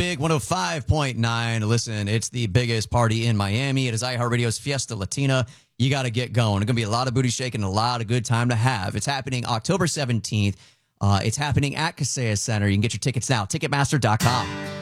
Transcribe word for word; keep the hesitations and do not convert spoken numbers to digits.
Big one oh five point nine. Listen, it's the biggest party in Miami. It is iHeartRadio's Fiesta Latina. You got to get going. It's going to be a lot of booty shaking and a lot of good time to have. It's happening October seventeenth. Uh, it's happening at Kaseya Center. You can get your tickets now. Ticketmaster dot com.